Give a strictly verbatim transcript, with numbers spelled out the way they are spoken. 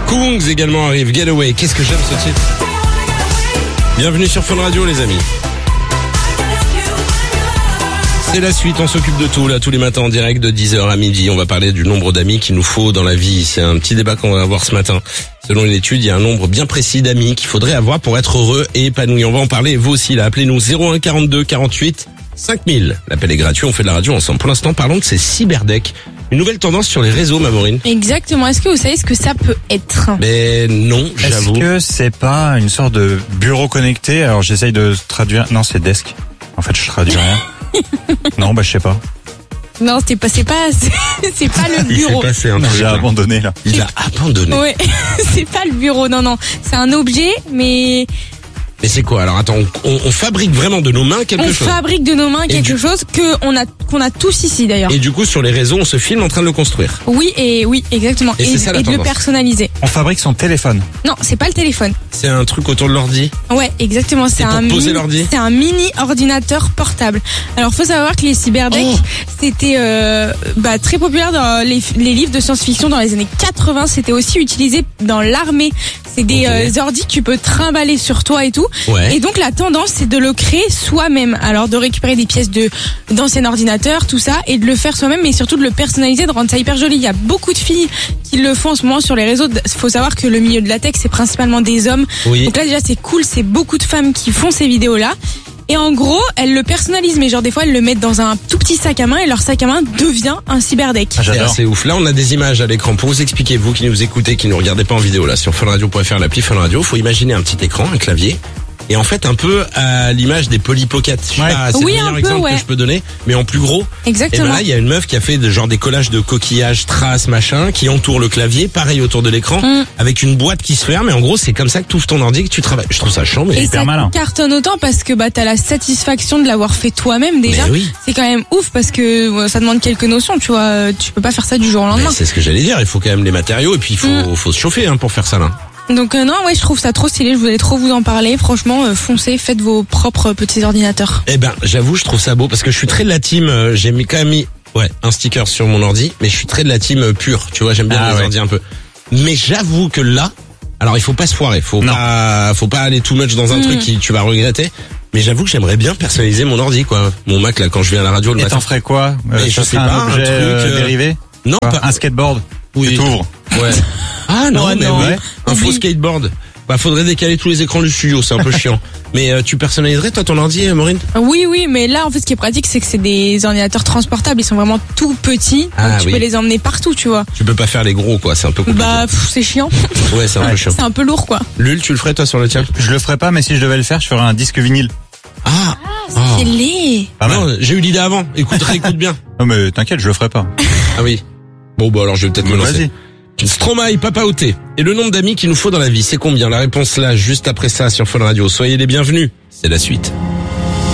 Kungs également arrive. Getaway. Qu'est-ce que j'aime ce titre. Bienvenue sur Fun Radio, les amis. C'est la suite, on s'occupe de tout là tous les matins en direct de dix heures à midi. On va parler du nombre d'amis qu'il nous faut dans la vie. C'est un petit débat qu'on va avoir ce matin. Selon une étude, il y a un nombre bien précis d'amis qu'il faudrait avoir pour être heureux et épanoui. On va en parler, vous aussi là. Appelez-nous zéro un quarante-deux quarante-huit cinq mille. L'appel est gratuit, on fait de la radio ensemble. Pour l'instant, parlons de ces cyberdecks. Une nouvelle tendance sur les réseaux, ma Maureen. Exactement. Est-ce que vous savez ce que ça peut être? Mais non, j'avoue. Est-ce que c'est pas une sorte de bureau connecté? Alors j'essaye de traduire. Non, c'est desk. En fait, je traduis rien. Non, bah je sais pas. Non, c'est pas, c'est pas, c'est, c'est pas le bureau. Il s'est passé un Non, truc. j'ai là. abandonné là. Il a abandonné. Ouais, c'est pas le bureau. Non, non, c'est un objet, mais Mais c'est quoi? Alors attends, on, on fabrique vraiment de nos mains quelque on chose. fabrique de nos mains quelque du- chose que on a, qu'on a tous ici d'ailleurs. Et du coup, sur les réseaux, on se filme en train de le construire. Oui et oui, exactement. Et c'est ça, la et de le tendance. personnaliser. On fabrique son téléphone. Non, c'est pas le téléphone. C'est un truc autour de l'ordi. Ouais, exactement. C'est pour un poser mini- l'ordi C'est un mini ordinateur portable. Alors, faut savoir que les cyberdecks, Oh. c'était euh, bah, très populaire dans les, les livres de science-fiction dans les années quatre-vingts. C'était aussi utilisé dans l'armée. C'est des Ok. euh, ordis que tu peux trimballer sur toi et tout. Ouais. Et donc la tendance, c'est de le créer soi-même. Alors de récupérer des pièces de d'anciens ordinateurs, tout ça, et de le faire soi-même, mais surtout de le personnaliser, de rendre ça hyper joli. Il y a beaucoup de filles qui le font en ce moment sur les réseaux. Il faut savoir que le milieu de la tech, c'est principalement des hommes. Oui. Donc là déjà c'est cool, c'est beaucoup de femmes qui font ces vidéos-là. Et en gros, elles le personnalisent, mais genre des fois elles le mettent dans un tout petit sac à main et leur sac à main devient un cyberdeck. Ah, C'est j'adore. assez ouf. Là, on a des images à l'écran pour vous expliquer, vous qui nous écoutez, qui nous regardez pas en vidéo, là, sur funradio point f r, l'appli Fun Radio. Faut imaginer un petit écran, un clavier. Et en fait, un peu à l'image des Polly Pocket. Je sais Ouais. pas, c'est Oui, le un meilleur peu, exemple ouais. que je peux donner, mais en plus gros. Et Exactement. ben là, il y a une meuf qui a fait de, genre des collages de coquillages, traces, machin, qui entourent le clavier, pareil autour de l'écran, Mm. avec une boîte qui se ferme. Et en gros, c'est comme ça que tu ouvres ton ordi, que tu travailles. Je trouve ça chiant, mais Et hyper ça malin. cartonne autant parce que bah t'as la satisfaction de l'avoir fait toi-même déjà. Mais oui. C'est quand même ouf parce que euh, ça demande quelques notions, tu vois. Euh, Tu peux pas faire ça du jour au Mais lendemain. c'est ce que j'allais dire. Il faut quand même les matériaux et puis il faut, Mm. faut se chauffer hein, pour faire ça là. Donc euh, non, ouais, je trouve ça trop stylé. Je voulais trop vous en parler. Franchement, euh, foncez, faites vos propres petits ordinateurs. Eh ben, j'avoue, je trouve ça beau parce que je suis très de la team. euh, J'ai mis quand même mis ouais un sticker sur mon ordi, mais je suis très de la team euh, pure. Tu vois, j'aime bien Ah les ouais. ordi un peu. Mais j'avoue que là, alors il faut pas se foirer, faut Non. pas, faut pas aller too much dans un Mm. truc qui tu vas regretter. Mais j'avoue que j'aimerais bien personnaliser mon ordi, quoi. Mon Mac là, quand je viens à la radio le Et matin. t'en ferais quoi? Mais je ça sais serait pas, un un objet truc, euh, euh, dérivé? Non, Quoi, pas. un skateboard. Oui. Tu t'ouvres. Ouais. Ah non, Ouais, mais non. oui. Ouais. Un faux Oui. skateboard. Bah faudrait décaler tous les écrans du studio, c'est un peu chiant. Mais euh, tu personnaliserais toi ton ordi, euh, Maureen? Oui, oui, mais là, en fait, ce qui est pratique, c'est que c'est des ordinateurs transportables. Ils sont vraiment tout petits, Ah, donc tu oui. peux les emmener partout, tu vois. Tu peux pas faire les gros, quoi. C'est un peu compliqué. Bah, pff, c'est chiant. Ouais, c'est un peu Ouais. chiant. C'est un peu lourd, quoi. Lul, tu le ferais toi sur le tien? Je le ferais pas, mais si je devais le faire, je ferais un disque vinyle. Ah. Oh. C'est laid. Pas mal. Non, j'ai eu l'idée avant. Écoute, réécoute bien. Non, mais t'inquiète, je le ferai pas. Ah oui. Bon, bah alors je vais peut-être me lancer. Vas-y. Stromae, Papa Outé. Et le nombre d'amis qu'il nous faut dans la vie, c'est combien? La réponse là, juste après ça sur Fun Radio. Soyez les bienvenus. C'est la suite.